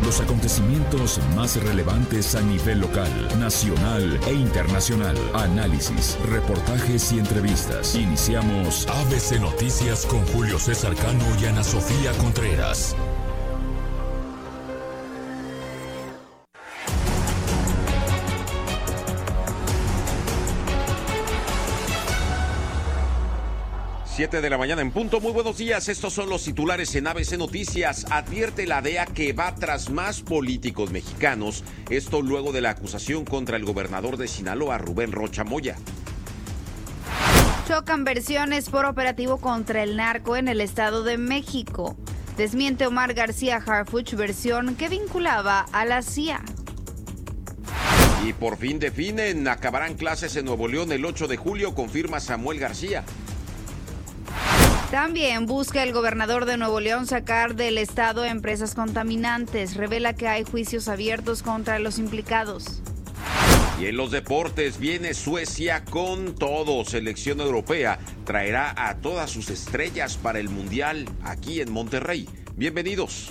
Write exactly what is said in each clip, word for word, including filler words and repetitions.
Los acontecimientos más relevantes a nivel local, nacional e internacional. Análisis, reportajes y entrevistas. Iniciamos A B C Noticias con Julio César Cano y Ana Sofía Contreras. siete de la mañana en punto. Muy buenos días. Estos son los titulares en A B C Noticias. Advierte la D E A que va tras más políticos mexicanos. Esto luego de la acusación contra el gobernador de Sinaloa, Rubén Rocha Moya. Chocan versiones por operativo contra el narco en el Estado de México. Desmiente Omar García Harfuch versión que vinculaba a la C I A. Y por fin definen, acabarán clases en Nuevo León el ocho de julio, confirma Samuel García. También busca el gobernador de Nuevo León sacar del estado empresas contaminantes. Revela que hay juicios abiertos contra los implicados. Y en los deportes viene Suecia con todo. Selección europea traerá a todas sus estrellas para el Mundial aquí en Monterrey. Bienvenidos.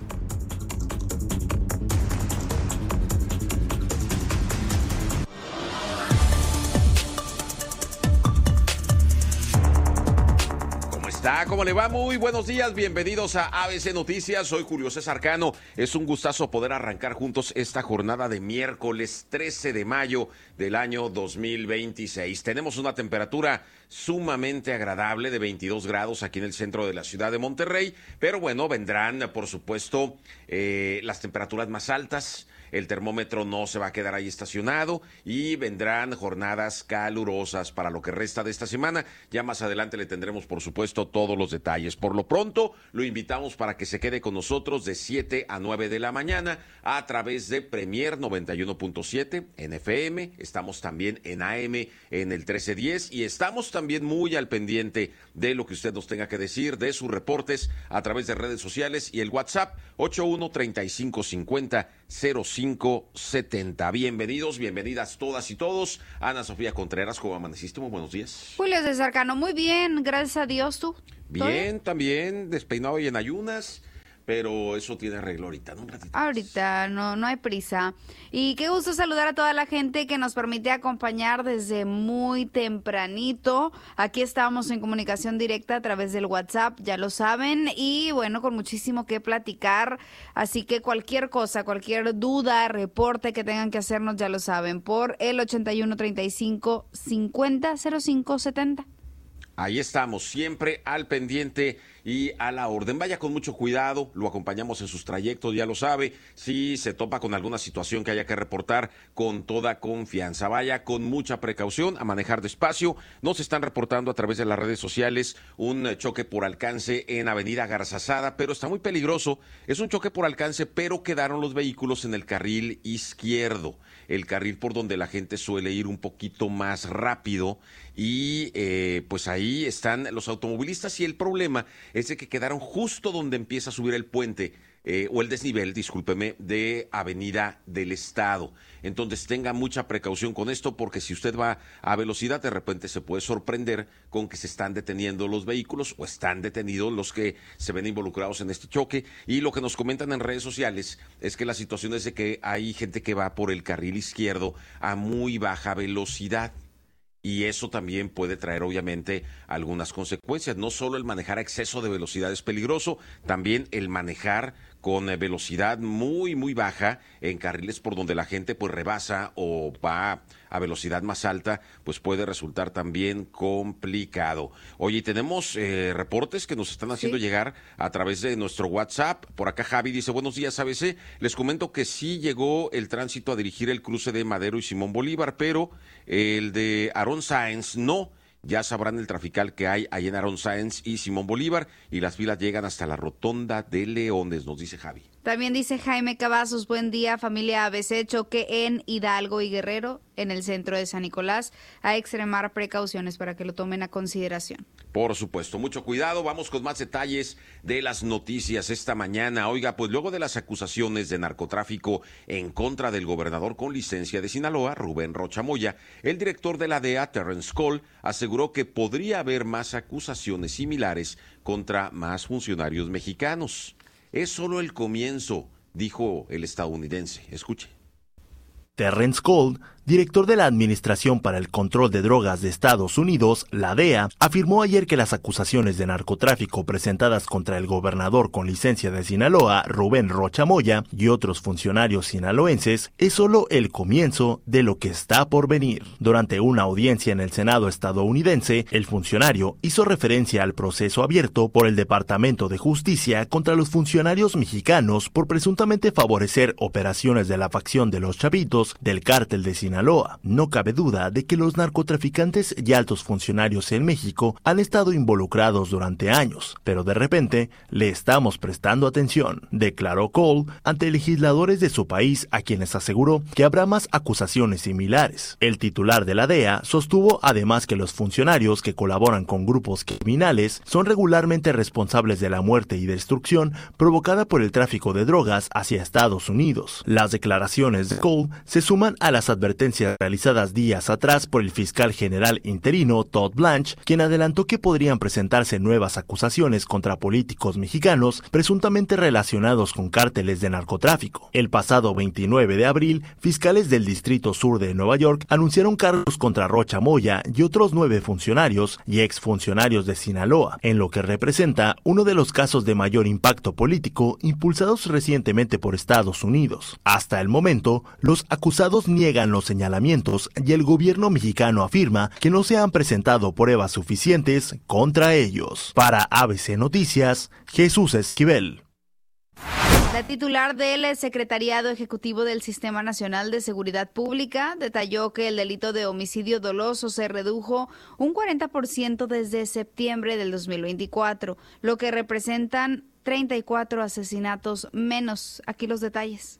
¿Cómo le va? Muy buenos días, bienvenidos a A B C Noticias, soy Julio César Cano. Es un gustazo poder arrancar juntos esta jornada de miércoles trece de mayo del año dos mil veintiséis. Tenemos una temperatura sumamente agradable de veintidós grados aquí en el centro de la ciudad de Monterrey, pero bueno, vendrán por supuesto eh, las temperaturas más altas. El termómetro no se va a quedar ahí estacionado y vendrán jornadas calurosas para lo que resta de esta semana. Ya más adelante le tendremos, por supuesto, todos los detalles. Por lo pronto, lo invitamos para que se quede con nosotros de siete a nueve de la mañana a través de Premier noventa y uno punto siete en F M. Estamos también en A M en el trece diez y estamos también muy al pendiente de lo que usted nos tenga que decir, de sus reportes a través de redes sociales y el WhatsApp ocho uno tres cinco cinco cero cero cinco setenta. Bienvenidos, bienvenidas todas y todos. Ana Sofía Contreras, ¿cómo amaneciste? Muy buenos días. Julio César Cano, muy bien, gracias a Dios. ¿Tú? Bien, bien, también, despeinado y en ayunas. Pero eso tiene arreglo ahorita, ¿no? Un ratito. Ahorita, no, no hay prisa. Y qué gusto saludar a toda la gente que nos permite acompañar desde muy tempranito. Aquí estamos en comunicación directa a través del WhatsApp, ya lo saben. Y bueno, con muchísimo que platicar. Así que cualquier cosa, cualquier duda, reporte que tengan que hacernos, ya lo saben. Por el ochenta y uno treinta y cinco cincuenta cero cinco setenta. Ahí estamos, siempre al pendiente y a la orden. Vaya con mucho cuidado, lo acompañamos en sus trayectos, ya lo sabe. Si se topa con alguna situación que haya que reportar, con toda confianza. Vaya con mucha precaución, a manejar despacio. Nos están reportando a través de las redes sociales un choque por alcance en Avenida Garzazada, pero está muy peligroso. Es un choque por alcance, pero quedaron los vehículos en el carril izquierdo, el carril por donde la gente suele ir un poquito más rápido. Y eh, pues ahí están los automovilistas y el problema es de que quedaron justo donde empieza a subir el puente eh, o el desnivel, discúlpeme, de Avenida del Estado. Entonces tenga mucha precaución con esto porque si usted va a velocidad de repente se puede sorprender con que se están deteniendo los vehículos o están detenidos los que se ven involucrados en este choque. Y lo que nos comentan en redes sociales es que la situación es de que hay gente que va por el carril izquierdo a muy baja velocidad. Y eso también puede traer obviamente algunas consecuencias. No solo el manejar a exceso de velocidad es peligroso, también el manejar con velocidad muy, muy baja en carriles por donde la gente pues rebasa o va a velocidad más alta, pues puede resultar también complicado. Oye, tenemos eh, reportes que nos están haciendo sí. llegar a través de nuestro WhatsApp. Por acá Javi dice, buenos días A B C. Les comento que sí llegó el tránsito a dirigir el cruce de Madero y Simón Bolívar, pero el de Aarón Sáenz no. Ya sabrán el trafical que hay ahí en Aarón Sáenz y Simón Bolívar y las filas llegan hasta la rotonda de Leones, nos dice Javi. También dice Jaime Cavazos, buen día familia A B C, choque en Hidalgo y Guerrero, en el centro de San Nicolás, a extremar precauciones para que lo tomen a consideración. Por supuesto, mucho cuidado, vamos con más detalles de las noticias esta mañana. Oiga, pues luego de las acusaciones de narcotráfico en contra del gobernador con licencia de Sinaloa, Rubén Rocha Moya, el director de la D E A, Terrence Cole, aseguró que podría haber más acusaciones similares contra más funcionarios mexicanos. Es solo el comienzo, dijo el estadounidense. Escuche. Terrence Cole, director de la Administración para el Control de Drogas de Estados Unidos, la D E A, afirmó ayer que las acusaciones de narcotráfico presentadas contra el gobernador con licencia de Sinaloa, Rubén Rocha Moya, y otros funcionarios sinaloenses es solo el comienzo de lo que está por venir. Durante una audiencia en el Senado estadounidense, el funcionario hizo referencia al proceso abierto por el Departamento de Justicia contra los funcionarios mexicanos por presuntamente favorecer operaciones de la facción de los Chavitos del cártel de Sinaloa. No cabe duda de que los narcotraficantes y altos funcionarios en México han estado involucrados durante años, pero de repente le estamos prestando atención, declaró Cole ante legisladores de su país, a quienes aseguró que habrá más acusaciones similares. El titular de la D E A sostuvo además que los funcionarios que colaboran con grupos criminales son regularmente responsables de la muerte y destrucción provocada por el tráfico de drogas hacia Estados Unidos. Las declaraciones de Cole se suman a las advertencias realizadas días atrás por el fiscal general interino Todd Blanche, quien adelantó que podrían presentarse nuevas acusaciones contra políticos mexicanos presuntamente relacionados con cárteles de narcotráfico. El pasado veintinueve de abril, fiscales del Distrito Sur de Nueva York anunciaron cargos contra Rocha Moya y otros nueve funcionarios y exfuncionarios de Sinaloa, en lo que representa uno de los casos de mayor impacto político impulsados recientemente por Estados Unidos. Hasta el momento, los acusados niegan los señalamientos y el gobierno mexicano afirma que no se han presentado pruebas suficientes contra ellos. Para A B C Noticias, Jesús Esquivel. La titular del Secretariado Ejecutivo del Sistema Nacional de Seguridad Pública detalló que el delito de homicidio doloso se redujo un cuarenta por ciento desde septiembre del dos mil veinticuatro, lo que representan treinta y cuatro asesinatos menos. Aquí los detalles.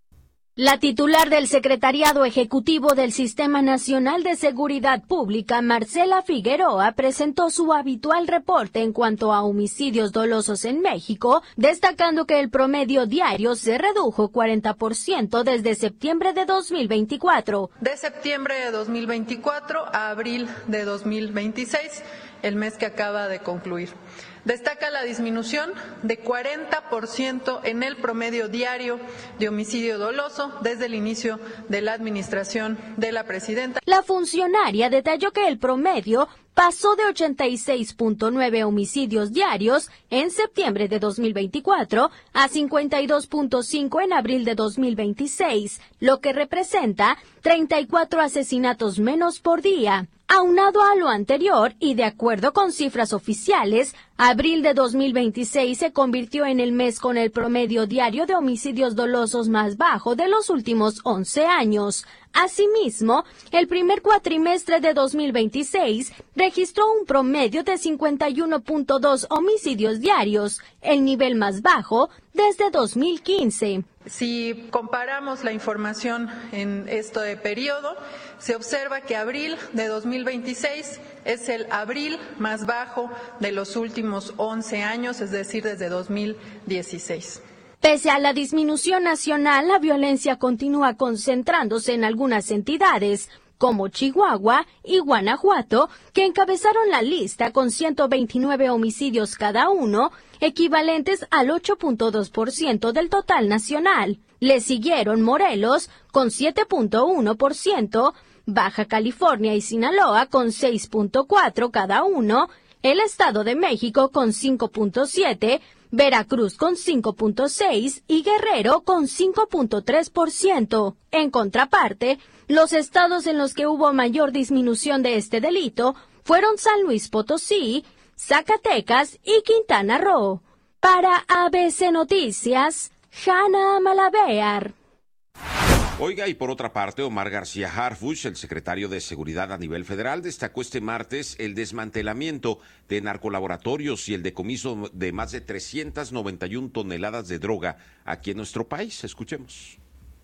La titular del Secretariado Ejecutivo del Sistema Nacional de Seguridad Pública, Marcela Figueroa, presentó su habitual reporte en cuanto a homicidios dolosos en México, destacando que el promedio diario se redujo cuarenta por ciento desde septiembre de dos mil veinticuatro. De septiembre de dos mil veinticuatro a abril de dos mil veintiséis, el mes que acaba de concluir. Destaca la disminución de cuarenta por ciento en el promedio diario de homicidio doloso desde el inicio de la administración de la presidenta. La funcionaria detalló que el promedio pasó de ochenta y seis punto nueve homicidios diarios en septiembre de dos mil veinticuatro a cincuenta y dos punto cinco en abril de dos mil veintiséis, lo que representa treinta y cuatro asesinatos menos por día. Aunado a lo anterior y de acuerdo con cifras oficiales, abril de dos mil veintiséis se convirtió en el mes con el promedio diario de homicidios dolosos más bajo de los últimos once años. Asimismo, el primer cuatrimestre de dos mil veintiséis registró un promedio de cincuenta y uno punto dos homicidios diarios, el nivel más bajo desde dos mil quince. Si comparamos la información en este periodo, se observa que abril de dos mil veintiséis es el abril más bajo de los últimos once años, es decir, desde dos mil dieciséis. Pese a la disminución nacional, la violencia continúa concentrándose en algunas entidades, como Chihuahua y Guanajuato, que encabezaron la lista con ciento veintinueve homicidios cada uno, equivalentes al ocho punto dos por ciento del total nacional. Le siguieron Morelos con siete punto uno por ciento, Baja California y Sinaloa con seis punto cuatro por ciento cada uno, el Estado de México con cinco punto siete por ciento, Veracruz con cinco punto seis por ciento y Guerrero con cinco punto tres por ciento. En contraparte, los estados en los que hubo mayor disminución de este delito fueron San Luis Potosí, Zacatecas y Quintana Roo. Para A B C Noticias, Hanna Malavéar. Oiga, y por otra parte, Omar García Harfuch, el secretario de Seguridad a nivel federal, destacó este martes el desmantelamiento de narcolaboratorios y el decomiso de más de trescientas noventa y una toneladas de droga aquí en nuestro país. Escuchemos.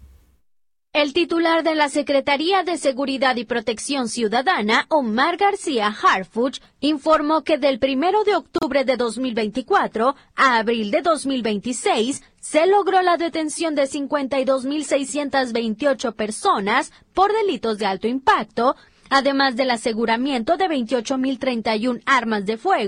El titular de la Secretaría de Seguridad y Protección Ciudadana, Omar García Harfuch, informó que del primero de octubre de dos mil veinticuatro a abril de dos mil veintiséis se logró la detención de cincuenta y dos mil seiscientas veintiocho personas por delitos de alto impacto, además del aseguramiento de veintiocho mil treinta y una armas de fuego